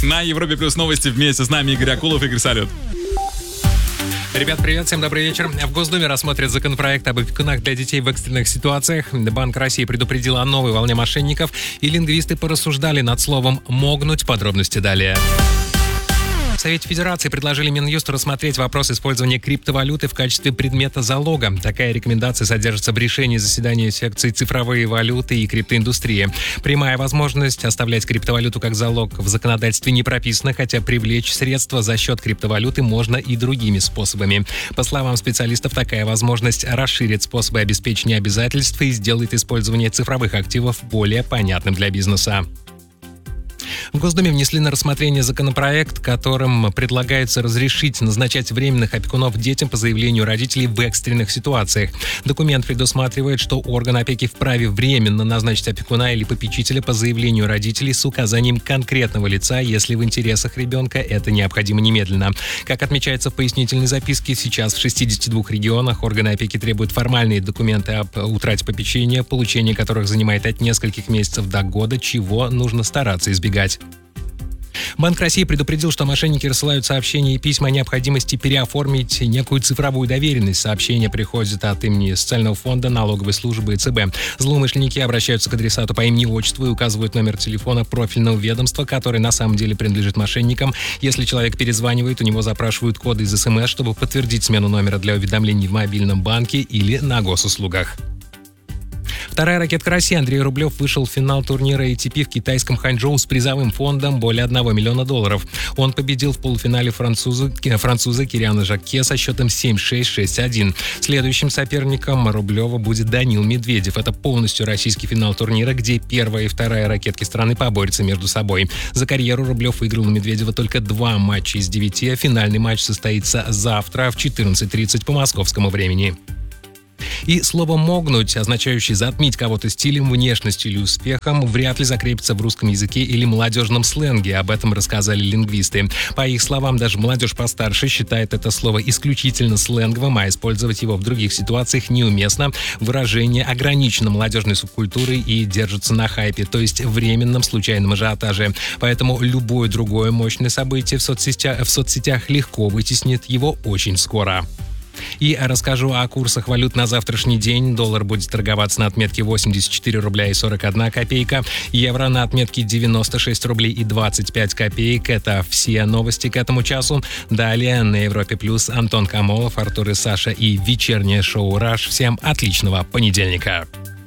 На Европе Плюс новости вместе с нами Игорь Акулов. Игорь, салют. Ребят, привет, всем добрый вечер. В Госдуме рассмотрят законопроект об опекунах для детей в экстренных ситуациях. Банк России предупредил о новой волне мошенников, и лингвисты порассуждали над словом «могнуть». Подробности далее. В Совете Федерации предложили Минюсту рассмотреть вопрос использования криптовалюты в качестве предмета залога. Такая рекомендация содержится в решении заседания секции «Цифровые валюты и криптоиндустрия». Прямая возможность оставлять криптовалюту как залог в законодательстве не прописана, хотя привлечь средства за счет криптовалюты можно и другими способами. По словам специалистов, такая возможность расширит способы обеспечения обязательств и сделает использование цифровых активов более понятным для бизнеса. В Госдуме внесли на рассмотрение законопроект, которым предлагается разрешить назначать временных опекунов детям по заявлению родителей в экстренных ситуациях. Документ предусматривает, что орган опеки вправе временно назначить опекуна или попечителя по заявлению родителей с указанием конкретного лица, если в интересах ребенка это необходимо немедленно. Как отмечается в пояснительной записке, сейчас в 62 регионах органы опеки требуют формальные документы об утрате попечения, получение которых занимает от нескольких месяцев до года, чего нужно стараться избегать. Банк России предупредил, что мошенники рассылают сообщения и письма о необходимости переоформить некую цифровую доверенность. Сообщения приходят от имени Социального фонда, налоговой службы и ЦБ. Злоумышленники обращаются к адресату по имени и отчеству и указывают номер телефона профильного ведомства, который на самом деле принадлежит мошенникам. Если человек перезванивает, у него запрашивают коды из СМС, чтобы подтвердить смену номера для уведомлений в мобильном банке или на госуслугах. Вторая ракетка России Андрей Рублев вышел в финал турнира ATP в китайском Ханчжоу с призовым фондом более $1 миллиона. Он победил в полуфинале француза Кириана Жакке со счетом 7-6, 6-1. Следующим соперником Рублева будет Данил Медведев. Это полностью российский финал турнира, где первая и вторая ракетки страны поборются между собой. За карьеру Рублев выиграл у Медведева только 2 матча из 9, а финальный матч состоится завтра в 14:30 по московскому времени. И слово «могнуть», означающее затмить кого-то стилем, внешностью или успехом, вряд ли закрепится в русском языке или молодежном сленге. Об этом рассказали лингвисты. По их словам, даже молодежь постарше считает это слово исключительно сленговым, а использовать его в других ситуациях неуместно. Выражение ограничено молодежной субкультурой и держится на хайпе, то есть временном случайном ажиотаже. Поэтому любое другое мощное событие в соцсетях легко вытеснит его очень скоро. И расскажу о курсах валют на завтрашний день. Доллар будет торговаться на отметке 84 рубля и 41 копейка. Евро на отметке 96 рублей и 25 копеек. Это все новости к этому часу. Далее на Европе Плюс Антон Камолов, Артур и Саша и вечернее шоу «Раш». Всем отличного понедельника.